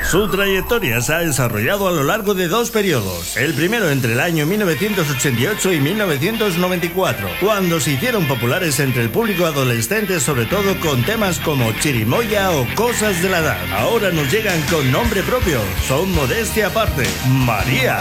Su trayectoria se ha desarrollado a lo largo de dos periodos. El primero entre el año 1988 y 1994, cuando se hicieron populares entre el público adolescente, sobre todo con temas como Chirimoya o Cosas de la Edad. Ahora nos llegan con nombre propio, son modestia aparte, María.